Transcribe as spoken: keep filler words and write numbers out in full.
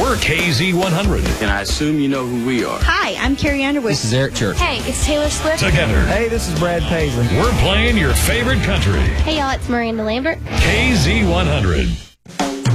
We're K Z one hundred. And I assume you know who we are. Hi, I'm Carrie Underwood. This is Eric Church. Hey, it's Taylor Swift. Together. Hey, this is Brad Paisley. We're playing your favorite country. Hey, y'all, it's Miranda Lambert. K Z one hundred.